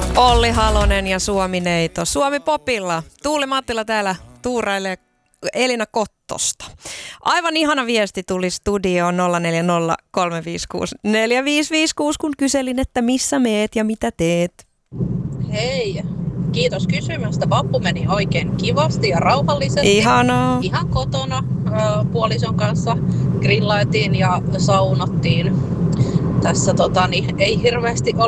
Olli Halonen ja Suomi-neito. Suomi Popilla. Tuuli Mattila täällä tuurailee Elina Kottosta. Aivan ihana viesti tuli studioon 0403564556, kun kyselin, että missä meet ja mitä teet. Hei, kiitos kysymästä. Vappu meni oikein kivasti ja rauhallisesti. Ihanaa. Ihan kotona puolison kanssa grillailtiin ja saunottiin. Tässä ei hirveästi